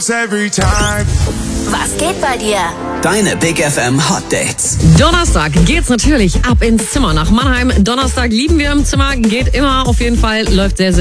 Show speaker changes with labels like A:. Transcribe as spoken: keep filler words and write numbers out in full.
A: Every time.
B: Was geht bei dir?
C: Deine Big F M Hot Dates.
D: Donnerstag geht's natürlich ab ins Zimmer nach Mannheim. Donnerstag lieben wir im Zimmer, geht immer auf jeden Fall, läuft sehr, sehr